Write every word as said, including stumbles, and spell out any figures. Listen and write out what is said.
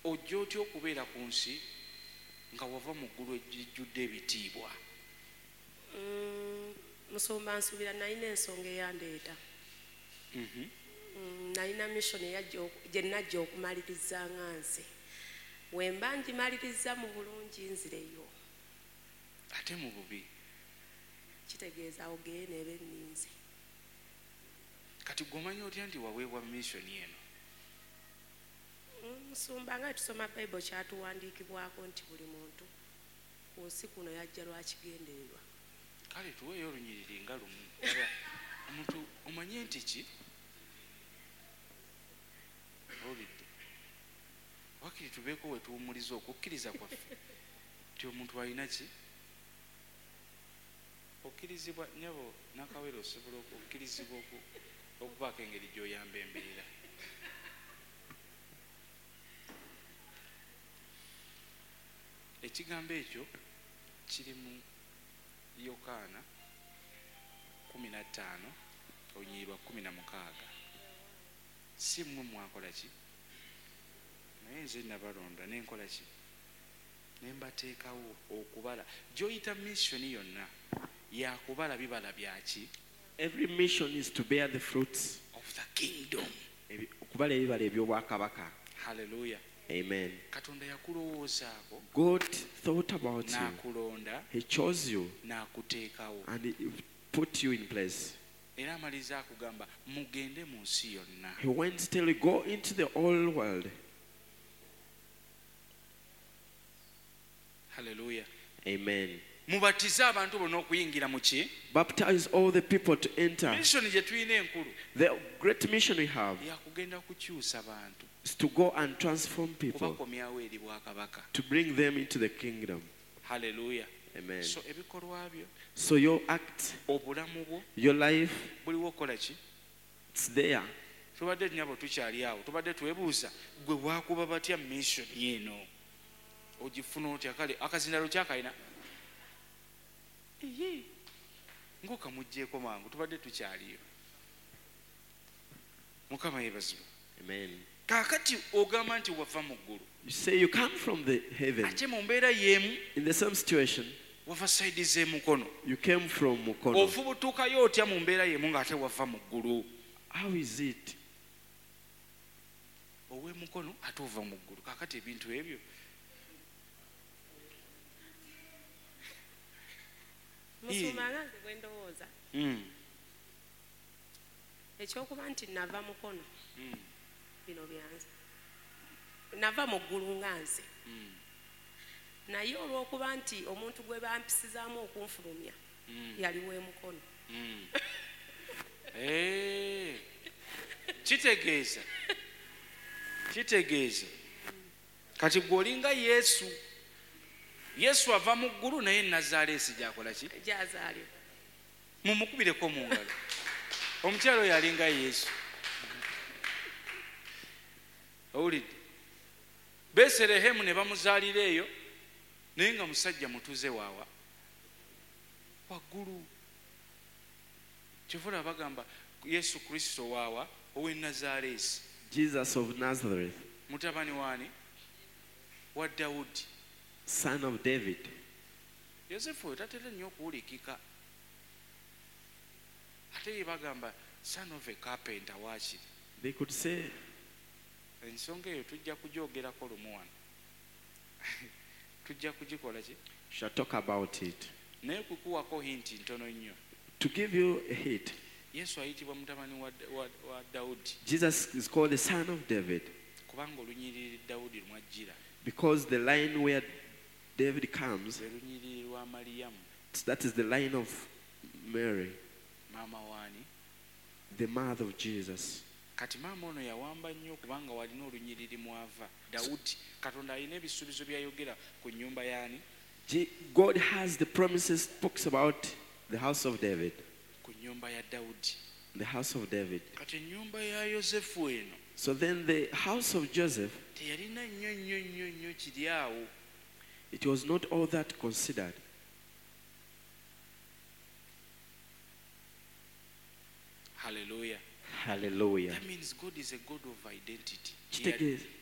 ojja otya okubeera ku nsi nga wava mu ggulu ejjudde ebitiibwa? Musumba Nsubira nalina ensonga eyandeeta. Nalina mission gye najja okumaliriza nga nze. Wemba ngimaliriza mu bulungi nzireyo. Ate mu bubi kitegeeza ogeye nebe nninze. Kati gomanya otya nti waweebwa mission eno? Musumba nga tusoma Bible kyatuwandiikibwako nti buli muntu ku nsi kuno yajja lwakigendererwa. Kale tuweeyo olunyiriri nga lumu. Omuntu omanye nti ki? Olidde wakiri tubeeko we tuwumuliza okukkiriza kwaffe nti omuntu alina ki? Okkirizibwa nyabo nakawere osobola okukkirizibwa okubaako engeri gy'oyamba embeera. Ekigambo ekyo kiri mu Yokaana kumi na ttaano olunyiriri kumi na mukaaga. Si mmwe mwakola ki? Naye nze nabalonda nenkola ki? Ne mbateekawo okubala. Gy'oyita mission yonna yakubala bibala byaki? Every mission is to bear the fruits of the kingdom. Okubala ebibala eby'obwakabaka. Hallelujah. Amen. Katonda yakulowoozaako. God thought about you. N'akulonda. He chose you. N'akuteekawo. And he put you in place. Era amaliza akugamba mugende mu nsi yonna. He went till you go into the whole world. Hallelujah. Amen. Mubatize abantu bonna okuyingira mu ki? Baptize all the people to enter. Mission gye tulina enkulu. The great mission we have yakugenda kukyusa bantu. Is to go and transform people. Kubakomyawo eri bwakabaka. To bring them into the kingdom. Hallelujah. Amen. So ebikolwa byo. So your act, obulamu bwo, your life, buliwo okola ki? It's there. Tubadde nyabo tukyali awo. Tubadde twebuuza gwe bwakuba batya mission yeno. Ogifuna otya kale akazindalo kyakayina. Eyi. Ngoka mujjeeko mangu tubadde tukyaliyo. Mukama yeebazibwe. Amen. Kakati ogamba nti wava mu ggulu. You say you come from the heaven. Ate mu mbeera y'emu. In the same situation. Wava side ze mukono. You came from mukono. Ofubutuukayo otya mu mbeera y'emu ng'ate wava mu ggulu. How is it? Owe mukono ate ova mu ggulu. Kakati ebintu ebyo. Musumba nga nze bwe ndowooza. Ekyokuba nti nava mukono. Bino byanze. Nava mu ggulu nga nze. Naye olw'okuba nti omuntu gwe bampisizaamu okunfulumya yali w'emukono. Kitegeeza kitegeeza kati gw'olinga Yesu. Yesu ava mu ggulu naye Nazaaleesi gy'akola ki? Gy'azaalibwa. Mumukubireko mu ngalo. Omukyala oyo alinga Yesu. Owulidde? Beserehemu ne bamuzaalira eyo naye nga musajja mutuze waawa waggulu. Kyovula bagamba Yesu Kristo waawa ow'e Nazaaleesi. Jesus of Nazareth. Mutabani waani? Wa Dawudi. Son of David. Yosefu oyo tatera nnyo okuwulikika. Ate ye bagamba son of a carpenter waakiri. They could say. Ensonga eyo tujja kugyogerako lumu wano. Tujja kugikola ki? Shall talk about it. Naye kukuwako hinti ntono nnyo. To give you a hint. Yesu ayitibwa mutabani wa, wa, wa Dawudi. Jesus is called the son of David. Kubanga olunyiriri Dawudi lumwajjira. Because the line where David comes, lunyiriri lwa Mariyamu. That is the line of Mary. Mama waani? The mother of Jesus. Kati mama ono yawamba nnyo kubanga walina olunyiriri mwava. Dawudi. Katonda alina ebisuubizo byayogera ku nnyumba yaani? God has the promises, talks about the house of David. Ku nnyumba ya Dawudi. The house of David. Kati ennyumba ya Yosefu eno. So then the house of Joseph, teyalina nnyo nnyo nnyo nnyo kiri awo. It was not all that considered. Hallelujah. Hallelujah. That means God is a God of identity. He,